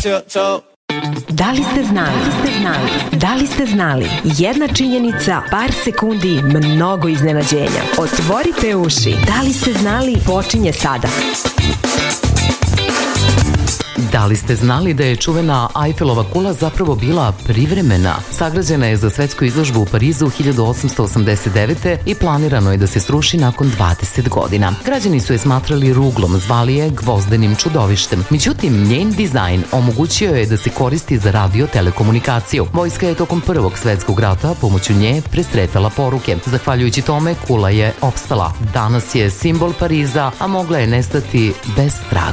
Da li ste znali? Da li ste znali? Jedna činjenica, par sekundi, mnogo iznenađenja. Otvorite uši. Da li ste znali? Počinje sada. Da li ste znali da je čuvena Eiffelova kula zapravo bila privremena? Sagrađena je za svetsku izložbu u Parizu 1889. i planirano je da se sruši nakon 20 godina. Građani su je smatrali ruglom, zvali je gvozdenim čudovištem. Međutim, njen dizajn omogućio je da se koristi za radio-telekomunikaciju. Vojska je tokom Prvog svetskog rata pomoću nje prestrepela poruke. Zahvaljujući tome, kula je opstala. Danas je simbol Pariza, a mogla je nestati bez traga.